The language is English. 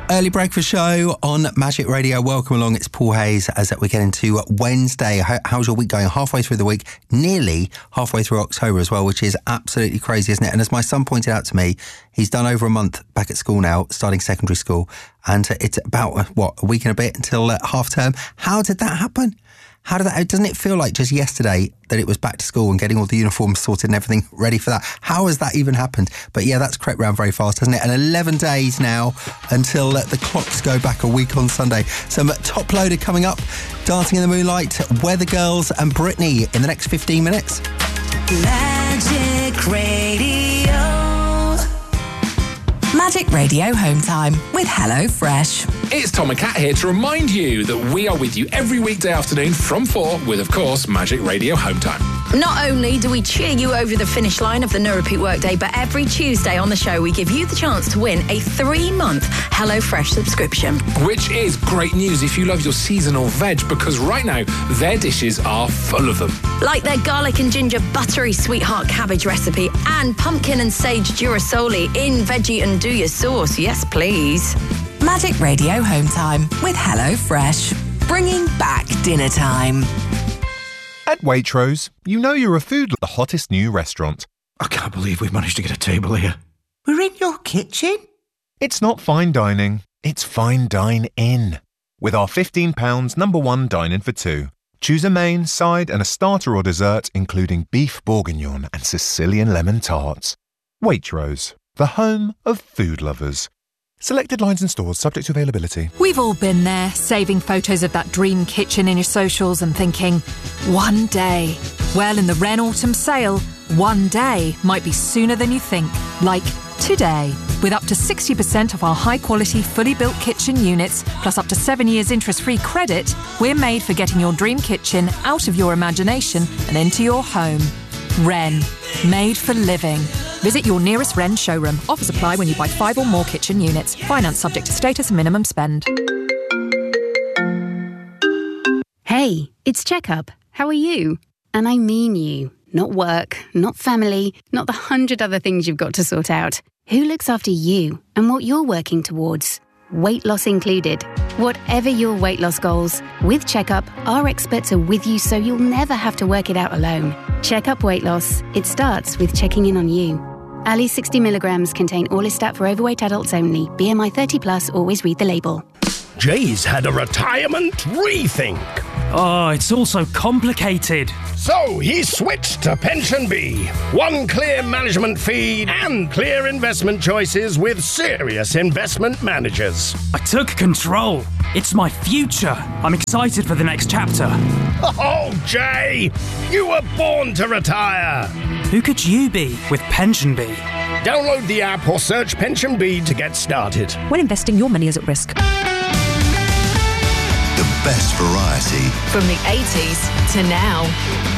Early breakfast show on Magic Radio. Welcome along. It's Paul Hayes as we get into Wednesday. How's your week going? Halfway through the week, nearly halfway through October as well, which is absolutely crazy, isn't it? And as my son pointed out to me, he's done over a month back at school now, starting secondary school. And it's about, a week and a bit until half term. How did that happen? Doesn't it feel like just yesterday that it was back to school and getting all the uniforms sorted and everything ready for that? How has that even happened? But yeah, that's crept round very fast, hasn't it? And 11 days now until the clocks go back a week on Sunday. Some top loader coming up, Dancing in the Moonlight, Weather Girls and Britney in the next 15 minutes. Magic Radio. Magic Radio Home Time with Hello Fresh. It's Tom and Kat here to remind you that we are with you every weekday afternoon from 4 with, of course, Magic Radio Home Time. Not only do we cheer you over the finish line of the No Repeat Workday, but every Tuesday on the show we give you the chance to win a 3-month HelloFresh subscription. Which is great news if you love your seasonal veg, because right now their dishes are full of them. Like their garlic and ginger buttery sweetheart cabbage recipe and pumpkin and sage durasoli in veggie and do your sauce. Yes, please. Magic Radio Home Time with Hello Fresh. Bringing back dinner time. At Waitrose, you know you're a food the hottest new restaurant. I can't believe we've managed to get a table here. We're in your kitchen? It's not fine dining, it's fine dine-in. With our £15 #1 dine-in for two. Choose a main, side and a starter or dessert, including beef bourguignon and Sicilian lemon tarts. Waitrose, the home of food lovers. Selected lines and stores subject to availability. We've all been there, saving photos of that dream kitchen in your socials and thinking, one day. Well, in the Wren Autumn Sale, one day might be sooner than you think. Like today, with up to 60% of our high-quality, fully built kitchen units, plus up to 7 years interest-free credit, we're made for getting your dream kitchen out of your imagination and into your home. Wren, made for living. Visit your nearest Wren showroom. Offers apply when you buy 5 or more kitchen units. Finance subject to status and minimum spend. Hey, it's Checkup. How are you? And I mean you. Not work, not family, not the 100 other things you've got to sort out. Who looks after you and what you're working towards? Weight loss included. Whatever your weight loss goals, with Checkup, our experts are with you so you'll never have to work it out alone. Checkup Weight Loss. It starts with checking in on you. Ali 60 milligrams contain Orlistat for overweight adults only. BMI 30 plus, always read the label. Jay's had a retirement rethink. Oh, it's all so complicated. So he switched to Pension Bee. One clear management fee and clear investment choices with serious investment managers. I took control. It's my future. I'm excited for the next chapter. Oh, Jay, you were born to retire. Who could you be with Pension Bee? Download the app or search Pension Bee to get started. When investing, your money is at risk. The best variety. From the 80s to now.